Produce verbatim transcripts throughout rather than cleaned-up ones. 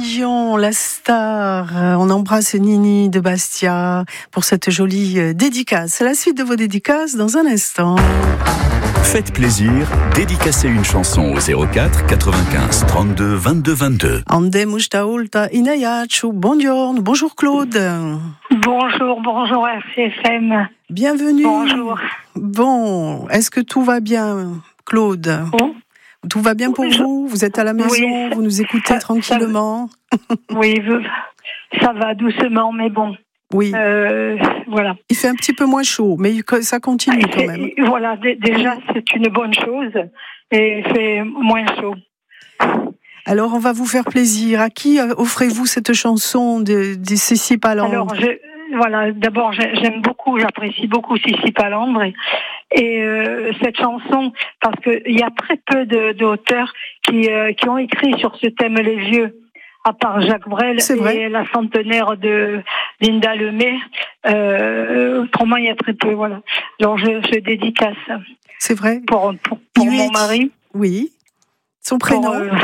Dion, la star. On embrasse Nini de Bastia pour cette jolie dédicace. La suite de vos dédicaces dans un instant. Faites plaisir, dédicacez une chanson au zéro quatre quatre-vingt-quinze trente-deux vingt-deux vingt-deux. Ande mustaulta inayachu. Bonjour, bonjour Claude. Bonjour, bonjour R C F M. Bienvenue. Bonjour. Bon, est-ce que tout va bien, Claude? Oh. Tout va bien pour Je... vous? Vous êtes à la maison, oui, vous nous écoutez ça, tranquillement? Ça, oui, ça va doucement, mais bon. Oui. Euh, voilà. Il fait un petit peu moins chaud, mais ça continue quand même. Voilà, d- déjà c'est une bonne chose et il fait moins chaud. Alors on va vous faire plaisir. À qui offrez-vous cette chanson de, de Cécile Palandre? Alors je, voilà, d'abord j'aime beaucoup, j'apprécie beaucoup Cécile Palandre et, et euh, cette chanson parce que il y a très peu de, d'auteurs qui euh, qui ont écrit sur ce thème les vieux. À part Jacques Brel et la centenaire de Linda Lemay, euh, autrement il y a très peu, voilà. Alors je, je dédicace. C'est vrai. Pour pour, pour mon mari. Oui. Son prénom. Pour, euh,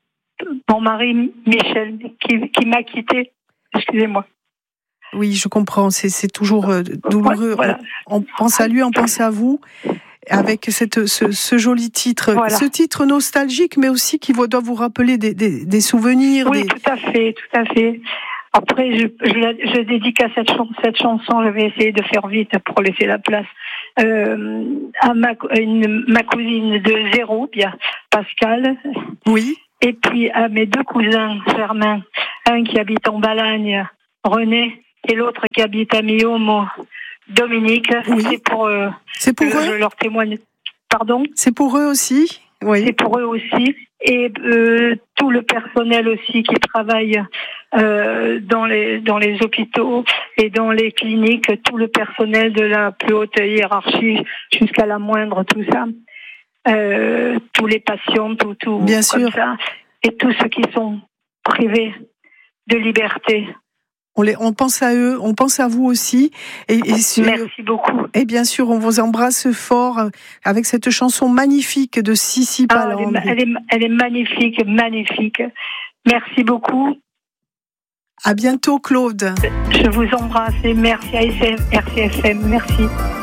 mon mari Michel qui, qui m'a quitté. Excusez-moi. Oui, je comprends. C'est, c'est toujours euh, douloureux. Voilà. On, on pense à lui, on pense à vous. Avec cette, ce, ce joli titre, voilà. Ce titre nostalgique, mais aussi qui doit vous rappeler des, des, des souvenirs. Oui, des... tout à fait, tout à fait. Après, je, je, je dédique à cette, ch- cette chanson, je vais essayer de faire vite pour laisser la place, euh, à ma, une, ma cousine de zéro, bien, Pascal. Oui. Et puis à mes deux cousins germains, un qui habite en Balagne, René, et l'autre qui habite à Millau, Dominique. Oui. C'est pour, euh, c'est pour euh, eux. Je leur témoigne. Pardon? C'est pour eux aussi. Oui. C'est pour eux aussi. Et euh, tout le personnel aussi qui travaille euh, dans les dans les hôpitaux et dans les cliniques, tout le personnel de la plus haute hiérarchie jusqu'à la moindre, tout ça. Euh, tous les patients, tout, tout Bien comme sûr. ça. Et tous ceux qui sont privés de liberté. On, les, on pense à eux, on pense à vous aussi. Et, et sur, Merci beaucoup. Et bien sûr, on vous embrasse fort avec cette chanson magnifique de Cécile Palandre. Ah, elle, est, elle, est, elle est magnifique, magnifique. Merci beaucoup. À bientôt, Claude. Je vous embrasse et merci à R C F M. Merci.